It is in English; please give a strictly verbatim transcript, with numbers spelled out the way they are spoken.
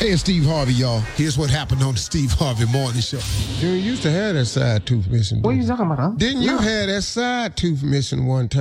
Hey, it's Steve Harvey, y'all. Here's what happened on the Steve Harvey Morning Show. You used to have that side tooth missing. What are you talking about, huh? Didn't you No. have that side tooth missing one time?